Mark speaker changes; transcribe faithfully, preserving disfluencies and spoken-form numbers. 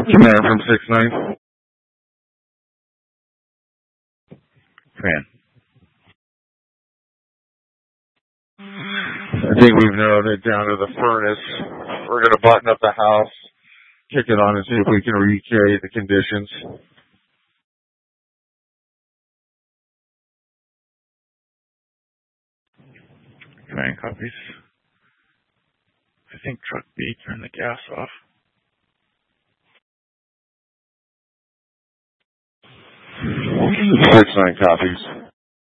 Speaker 1: Command from six nine. Command. I think we've narrowed it down to the furnace. We're going to button up the house, kick it on, and see if we can recreate the conditions. Command copies. I think truck B, turn the gas off. Six nine copies.